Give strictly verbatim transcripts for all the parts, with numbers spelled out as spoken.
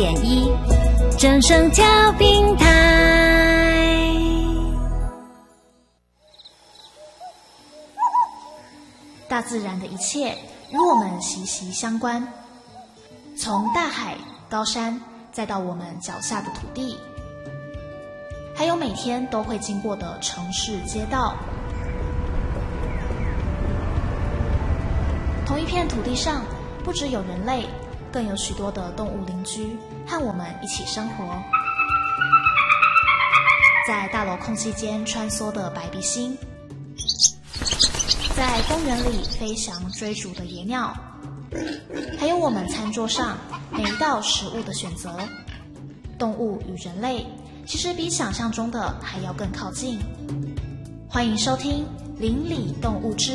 点一，正声调频台。 大自然的一切与我们息息相关，从大海、高山，再到我们脚下的土地，还有每天都会经过的城市街道。同一片土地上，不只有人类，更有许多的动物邻居和我们一起生活。在大楼空隙间穿梭的白鼻星，在公园里飞翔追逐的野鸟，还有我们餐桌上每一道食物的选择。动物与人类其实比想象中的还要更靠近。欢迎收听《邻里动物志》。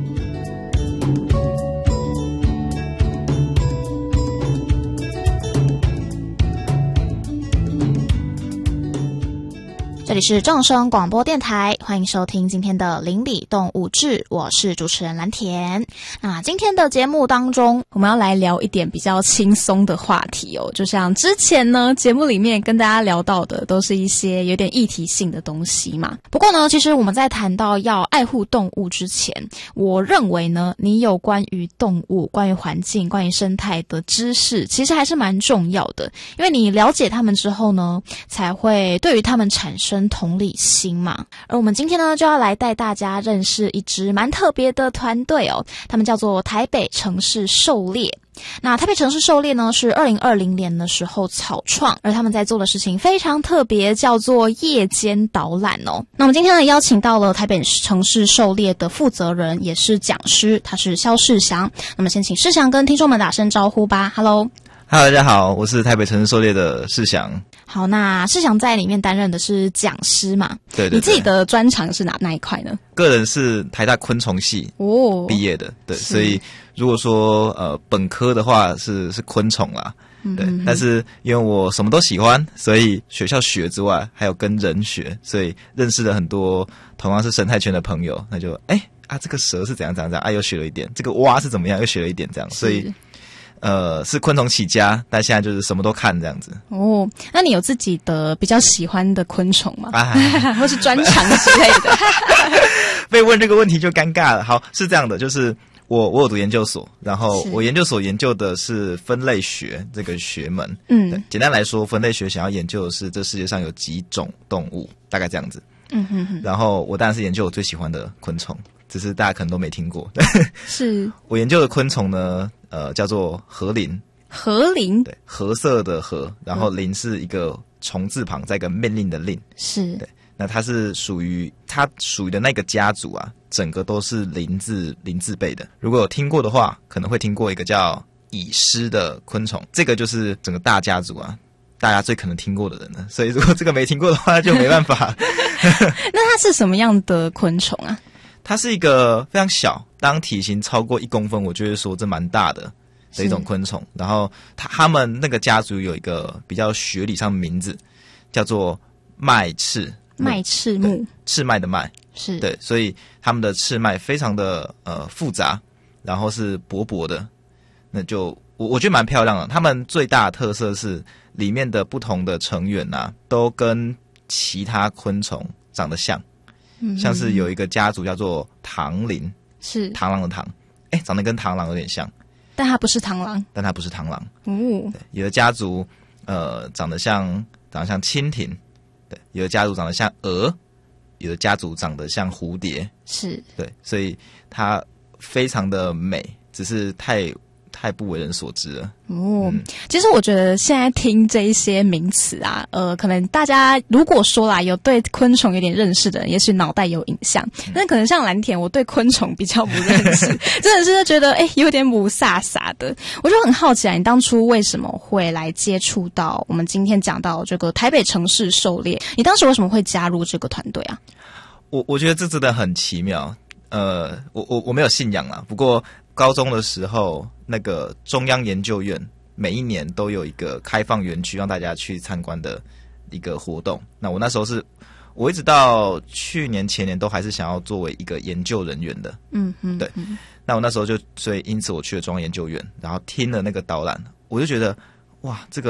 这里是正声广播电台，欢迎收听今天的邻里动物志，我是主持人蓝田。那今天的节目当中，我们要来聊一点比较轻松的话题哦，就像之前呢节目里面跟大家聊到的，都是一些有点议题性的东西嘛。不过呢，其实我们在谈到要爱护动物之前，我认为呢，你有关于动物、关于环境、关于生态的知识，其实还是蛮重要的，因为你了解他们之后呢，才会对于他们产生同理心嘛。而我们今天呢，就要来带大家认识一支蛮特别的团队哦，他们叫做台北城市狩猎。那台北城市狩猎呢，是二零二零年的时候草创，而他们在做的事情非常特别，叫做夜间导览哦。那我们今天呢，邀请到了台北城市狩猎的负责人，也是讲师，他是萧世祥。那么先请世祥跟听众们打声招呼吧。 Hello， Hello， 大家好，我是台北城市狩猎的世祥。 好，那世祥在里面担任的是讲师嘛？ 对对对。 你自己的专长是哪那一块呢？ 个人是台大昆虫系哦毕业的，对，所以如果说呃本科的话是是昆虫啦，对、嗯，但是因为我什么都喜欢，所以学校学之外还有跟人学，所以认识了很多同样是生态圈的朋友，那就哎啊这个蛇是怎样怎样怎样，啊又学了一点，这个蛙是怎么样又学了一点这样，所以。呃，是昆虫起家，但现在就是什么都看这样子。哦， 那你有自己的比较喜欢的昆虫吗？啊、或是专长之类的？ 被问这个问题就尴尬了。好，是这样的，就是我我有读研究所，然后我研究所研究的是分类学这个学门。嗯，对，简单来说，分类学想要研究的是这世界上有几种动物，大概这样子。嗯哼哼。然后我当然是研究我最喜欢的昆虫，只是大家可能都没听过。是。我研究的昆虫呢？呃，叫做河蛉。河蛉，对，褐色的褐，然后蛉是一个虫字旁，再一个命令的令，是对。那它是属于它属于的那个家族啊，整个都是蛉字蛉字辈的。如果有听过的话，可能会听过一个叫蚁狮的昆虫，这个就是整个大家族啊，大家最可能听过的人了。所以如果这个没听过的话，就没办法。 那它是什么样的昆虫啊？ 它是一个非常小，当体型超过一公分，我就会说这蛮大的的一种昆虫。然后它他们那个家族有一个比较学理上的名字，叫做麦翅麦翅目， 翅脉的脉是对，所以他们的翅脉非常的呃复杂，然后是薄薄的，那就我我觉得蛮漂亮的。他们最大的特色是里面的不同的成员啊，都跟其他昆虫长得像。像是有一个家族叫做螳螂，是螳螂的螳，哎，长得跟螳螂有点像， 但它不是螳螂， 但它不是螳螂。哦，对，有的家族呃长得像长得像蜻蜓，对，有的家族长得像鹅，有的家族长得像蝴蝶，是对，所以它非常的美，只是太太不为人所知了。哦、嗯， 其实我觉得现在听这一些名词啊，呃，可能大家如果说啦，有对昆虫有点认识的人，也许脑袋有印象。嗯、但可能像蓝田，我对昆虫比较不认识，真的是觉得哎、欸，有点母飒飒的。我就很好奇啊，你当初为什么会来接触到我们今天讲到这个台北城市狩猎？你当时为什么会加入这个团队啊？ 我我觉得这真的很奇妙。呃，我我我没有信仰啦，不过。高中的时候，那个中央研究院每一年都有一个开放园区让大家去参观的一个活动。那我那时候是，我一直到去年前年都还是想要作为一个研究人员的。嗯嗯，对。那我那时候就，所以因此我去了中央研究院，然后听了那个导览，我就觉得哇，这个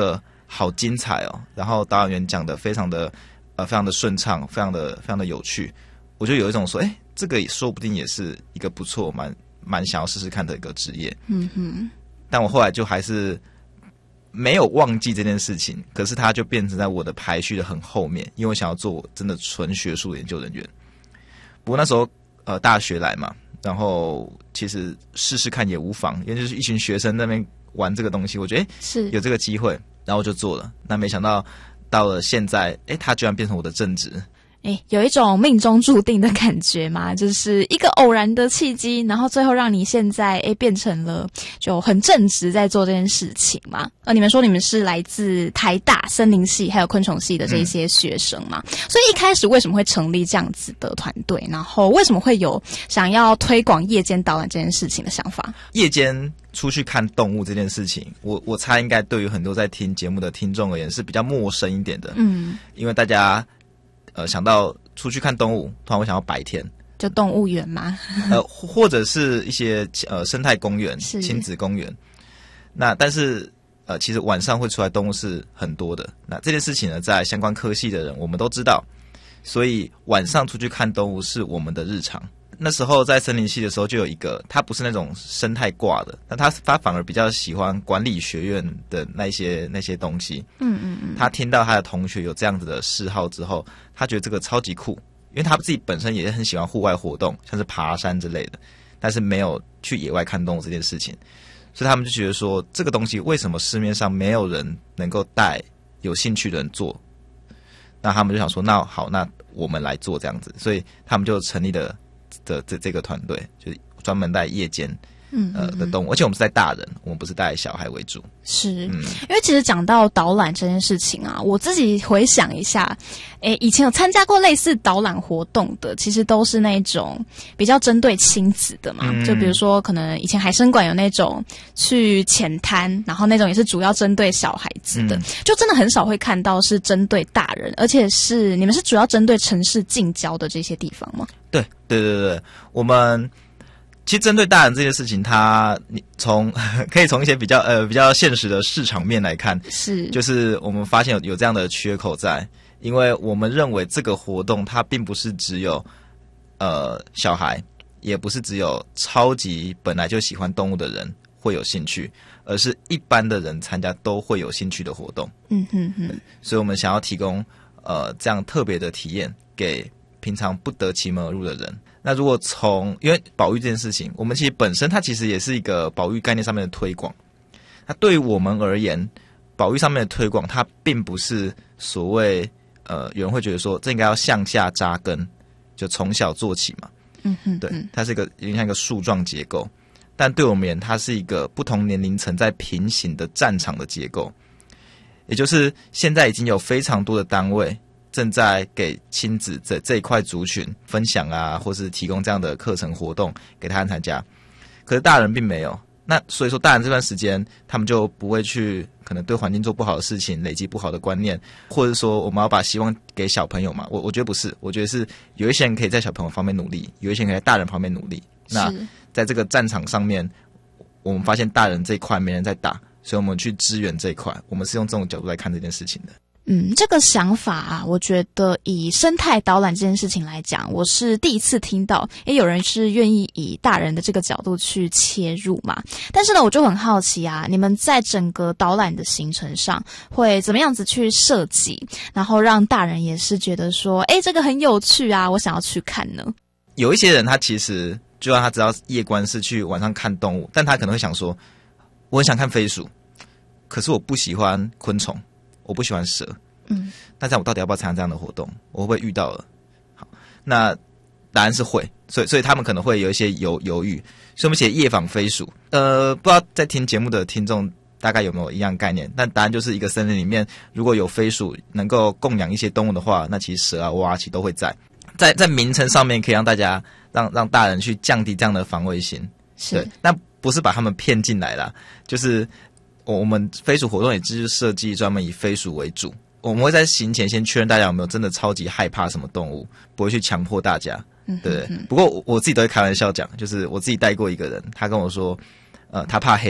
好精彩哦，然后导演员讲的非常的呃非常的顺畅，非常的非常的有趣，我就有一种说，哎，这个说不定也是一个不错，蛮蛮想要试试看的一个职业。嗯哼。但我后来就还是没有忘记这件事情，可是它就变成在我的排序的很后面，因为我想要做我真的纯学术研究人员。不过那时候呃大学来嘛，然后其实试试看也无妨，因为就是一群学生在那边玩这个东西，我觉得哎是有这个机会，然后我就做了。那没想到到了现在，哎，它居然变成我的正职。 诶，有一种命中注定的感觉嘛，就是一个偶然的契机，然后最后让你现在诶变成了就很正直在做这件事情嘛。呃，你们说你们是来自台大森林系还有昆虫系的这些学生嘛，嗯、所以一开始为什么会成立这样子的团队？然后为什么会有想要推广夜间导览这件事情的想法？ 夜间出去看动物这件事情，我我猜应该对于很多在听节目的听众而言是比较陌生一点的，嗯，因为大家。呃，想到出去看动物，通常会想到白天， 就动物园吗？ 呃，或者是一些呃生态公园、亲子公园。那但是呃，其实晚上会出来动物是很多的。那这件事情呢，在相关科系的人我们都知道，所以晚上出去看动物是我们的日常。那时候在森林系的时候，就有一个他不是那种生态挂的，那他他反而比较喜欢管理学院的那些那些东西。嗯嗯嗯。他听到他的同学有这样子的嗜好之后，他觉得这个超级酷，因为他自己本身也很喜欢户外活动，像是爬山之类的，但是没有去野外看动物这件事情，所以他们就觉得说，这个东西为什么市面上没有人能够带有兴趣的人做？那他们就想说，那好，那我们来做这样子，所以他们就成立了。的这这个团队就是专门带夜间嗯呃的动物，而且我们是带大人，我们不是带小孩为主。是，嗯、 因为其实讲到导览这件事情啊，我自己回想一下，诶，以前有参加过类似导览活动的，其实都是那种比较针对亲子的嘛，嗯、就比如说可能以前海生馆有那种去浅滩，然后那种也是主要针对小孩子的，嗯、就真的很少会看到是针对大人，而且是你们是主要针对城市近郊的这些地方吗？ 对对对对，我们。其实针对大人这件事情，它你从可以从一些比较呃比较现实的市场面来看，是就是我们发现有有这样的缺口在，因为我们认为这个活动它并不是只有呃小孩，也不是只有超级本来就喜欢动物的人会有兴趣，而是一般的人参加都会有兴趣的活动。嗯哼哼，所以我们想要提供呃这样特别的体验给平常不得其门而入的人。那如果从因为保育这件事情，我们其实本身它其实也是一个保育概念上面的推广。那对于我们而言，保育上面的推广，它并不是所谓呃有人会觉得说这应该要向下扎根，就从小做起嘛。嗯嗯，对，它是一个有点像一个树状结构，但对我们而言，它是一个不同年龄层在平行的战场的结构。也就是现在已经有非常多的单位。正在给亲子这这一块族群分享啊，或是提供这样的课程活动给他们参加，可是大人并没有。那所以说，大人这段时间他们就不会去可能对环境做不好的事情，累积不好的观念，或者说我们要把希望给小朋友嘛？我我觉得不是，我觉得是有一些人可以在小朋友方面努力，有一些人可以在大人方面努力。那在这个战场上面，我们发现大人这一块没人在打，所以我们去支援这一块。我们是用这种角度来看这件事情的。 嗯，这个想法啊，我觉得以生态导览这件事情来讲，我是第一次听到，也有人是愿意以大人的这个角度去切入嘛。但是呢，我就很好奇啊，你们在整个导览的行程上会怎么样子去设计，然后让大人也是觉得说，诶，这个很有趣啊，我想要去看呢？ 有一些人他其实就让他知道夜观是去晚上看动物，但他可能会想说，我很想看飞鼠，可是我不喜欢昆虫。我不喜欢蛇，嗯，那这样我到底要不要参加这样的活动？我会不会遇到了？好，那答案是会，所以所以他们可能会有一些犹犹豫，所以我们写夜访飞鼠，呃，不知道在听节目的听众大概有没有一样概念？但答案就是一个森林里面如果有飞鼠能够供养一些动物的话，那其实蛇啊、蛙啊其实都会在，在在名称上面可以让大家让让大人去降低这样的防卫心，是，那不是把他们骗进来啦，就是。我们飞鼠活动也就是设计专门以飞鼠为主，我们会在行前先确认大家有没有真的超级害怕什么动物，不会去强迫大家，对不对？不过我自己都会开玩笑讲，就是我自己带过一个人，他跟我说，呃，他怕黑，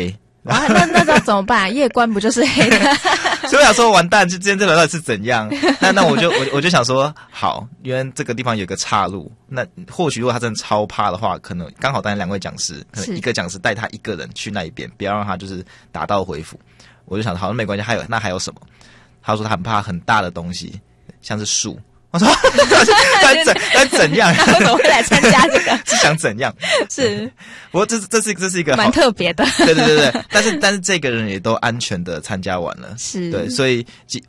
啊，那那要怎么办？夜观不就是黑的？ 所以我想说，完蛋，今天这条到底是怎样？那那我就我我就想说，好，因为这个地方有个岔路，那或许如果他真的超怕的话，可能刚好带两位讲师，可能一个讲师带他一个人去那一边，不要让他就是打道回府。我就想，好，那没关系，还有那还有什么？他说他很怕很大的东西，像是树。我说他怎他怎样？ 他怎么会来参加这个？ 是想怎样？ 是， 不过这这是这是一个蛮特别的。 对对对对，但是但是这个人也都安全的参加完了， 是对， 所以